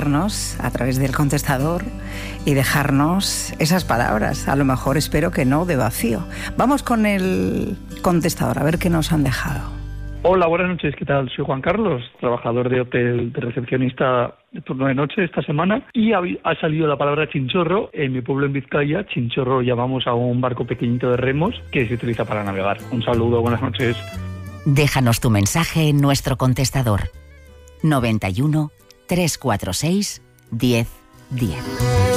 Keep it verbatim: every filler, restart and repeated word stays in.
llamarnos a través del contestador y dejarnos esas palabras. A lo mejor, espero que no, de vacío. Vamos con el contestador, a ver qué nos han dejado. Hola, buenas noches, ¿qué tal? Soy Juan Carlos, trabajador de hotel de recepcionista de turno de noche esta semana, y ha, ha salido la palabra chinchorro. En mi pueblo, en Vizcaya, chinchorro llamamos a un barco pequeñito de remos que se utiliza para navegar. Un saludo, buenas noches. Déjanos tu mensaje en nuestro contestador noventa y uno, trescientos cuarenta y seis, diez diez.